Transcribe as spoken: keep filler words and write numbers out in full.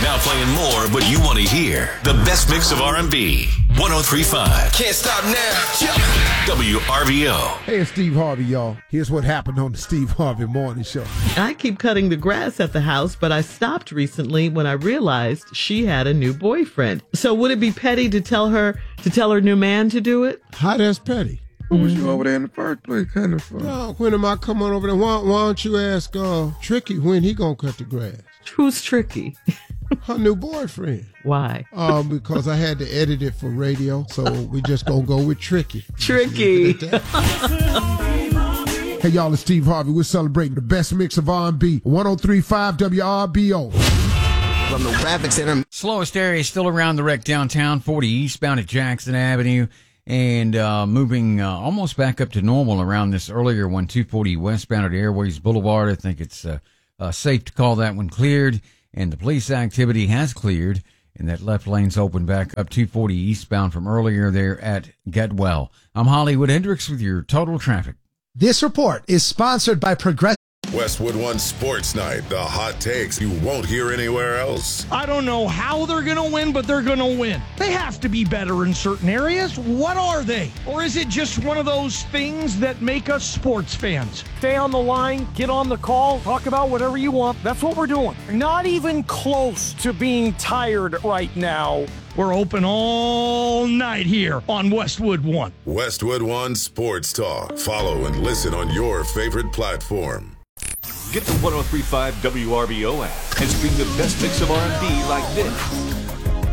Now playing more, but you want to hear the best mix of R and B. one oh three point five. Can't stop now. W R V O. Hey, it's Steve Harvey, y'all. Here's what happened on the Steve Harvey Morning Show. I keep cutting the grass at the house, but I stopped recently when I realized she had a new boyfriend. So would it be petty to tell her to tell her new man to do it? How that's petty? What was you over there in the first place? Kind of fun. No, when am I coming over there? Why, why don't you ask uh, Tricky when he gonna cut the grass? Who's Tricky? Her new boyfriend. Why? Um, because I had to edit it for radio, so we just gonna go with Tricky. Tricky. Hey, y'all, it's Steve Harvey. We're celebrating the best mix of R and B. one oh three point five W R B O. From the traffic center. Slowest area is still around the wreck downtown, forty eastbound at Jackson Avenue, and uh, moving uh, almost back up to normal around this earlier one, two forty westbound at Airways Boulevard. I think it's uh, uh, safe to call that one cleared, and the police activity has cleared, and that left lane's open back up two forty eastbound from earlier there at Getwell. I'm Hollywood Hendricks with your total traffic. This report is sponsored by Progressive. Westwood One Sports Night, the hot takes you won't hear anywhere else. I don't know how they're going to win, but they're going to win. They have to be better in certain areas. What are they? Or is it just one of those things that make us sports fans? Stay on the line, get on the call, talk about whatever you want. That's what we're doing. Not even close to being tired right now. We're open all night here on Westwood One. Westwood One Sports Talk. Follow and listen on your favorite platform. Get the one oh three point five W R V O app and stream the best mix of R and B like this.